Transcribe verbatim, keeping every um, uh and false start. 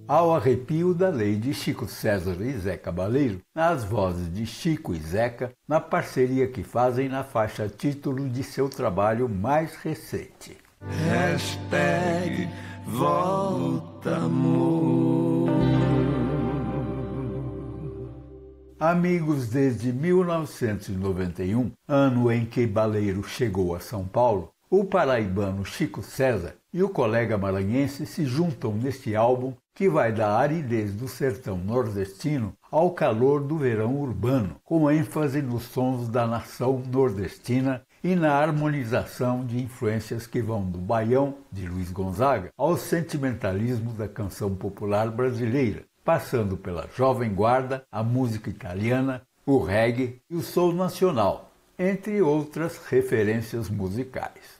Ao arrepio da lei de Chico César e Zé Cabaleiro, nas vozes de Chico e Zeca, na parceria que fazem na faixa título de seu trabalho mais recente. Hashtag Volta Amor. Amigos, desde mil novecentos e noventa e um, ano em que Baleiro chegou a São Paulo, o paraibano Chico César e o colega maranhense se juntam neste álbum que vai da aridez do sertão nordestino ao calor do verão urbano, com ênfase nos sons da nação nordestina e na harmonização de influências que vão do baião de Luiz Gonzaga ao sentimentalismo da canção popular brasileira, passando pela Jovem Guarda, a música italiana, o reggae e o soul nacional, entre outras referências musicais.